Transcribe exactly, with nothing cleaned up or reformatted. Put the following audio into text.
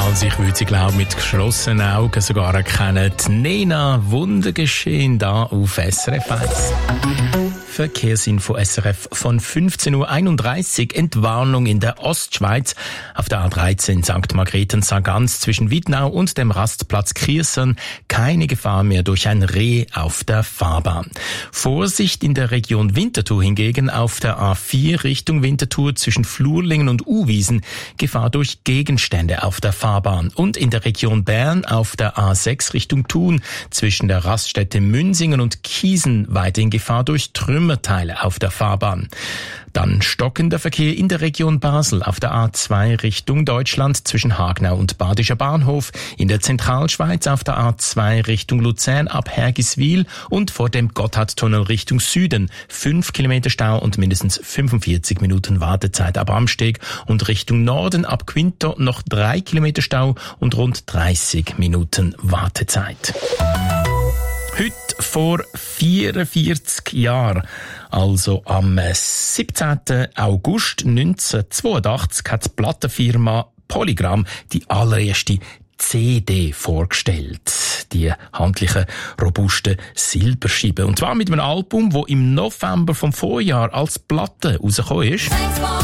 Also ich würde sie, glaube mit geschlossenen Augen sogar erkennen. Die Nena, Wundergeschehen da auf S R F eins. Verkehrsinfo S R F von fünfzehn Uhr einunddreißig. Entwarnung in der Ostschweiz auf der A dreizehn Sankt Margrethen-Sargans zwischen Wiednau und dem Rastplatz Kriessern. Keine Gefahr mehr durch ein Reh auf der Fahrbahn. Vorsicht in der Region Winterthur hingegen auf der A vier Richtung Winterthur zwischen Flurlingen und Uwiesen. Gefahr durch Gegenstände auf der Fahrbahn. Und in der Region Bern auf der A sechs Richtung Thun zwischen der Raststätte Münsingen und Kiesen weiterhin Gefahr durch Trümmerteile auf der Fahrbahn. Dann stockender Verkehr in der Region Basel auf der A zwei Richtung Deutschland zwischen Hagnau und Badischer Bahnhof, in der Zentralschweiz auf der A zwei Richtung Luzern ab Hergiswil und vor dem Gotthardtunnel Richtung Süden. Fünf Kilometer Stau und mindestens fünfundvierzig Minuten Wartezeit ab Amsteg und Richtung Norden ab Quinto noch drei Kilometer Stau und rund dreißig Minuten Wartezeit. Heute vor vierundvierzig Jahren, also am siebzehnten August neunzehnhundertzweiundachtzig, hat die Plattenfirma Polygram die allererste C D vorgestellt. Die handlichen, robusten Silberscheiben. Und zwar mit einem Album, das im November vom Vorjahr als Platte rausgekommen ist.